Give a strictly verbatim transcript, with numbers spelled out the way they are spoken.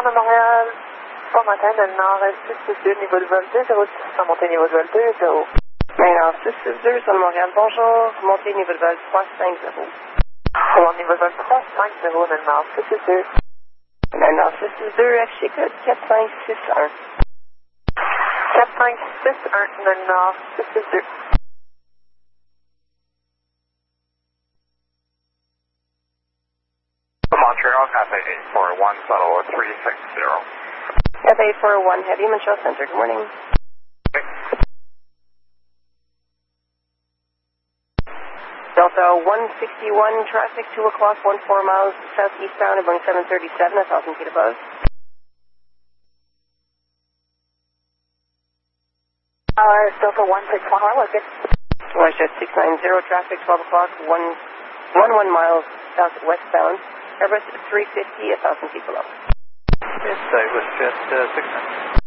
Nord de Montréal, bon matin, dans le nord, six six deux, niveau de vol deux, zéro six cent monter niveau de vol deux, zéro. Maintenant, six six deux, sur le Montréal, bonjour, montée niveau de vol trois cinq zéro. Comment niveau de vol trois cinq zéro, dans le nord, six six deux. Maintenant, six six deux, affiché code quatre cinq six un. quatre cinq six un, dans le nord, six six deux. Montreal, Cathay eight four one, shuttle three six zero. Cathay eight four one, Heavy, Montreal Center, good morning. Delta one sixty-one, traffic, two o'clock, one four miles southeastbound, about seven thirty-seven, one thousand feet above. Uh, Delta one six one, where was it? WestJet six nine zero, traffic, twelve o'clock, one, one, one miles southwestbound. Airbus three fifty, one thousand feet below. It's uh, WestJet uh, six nine.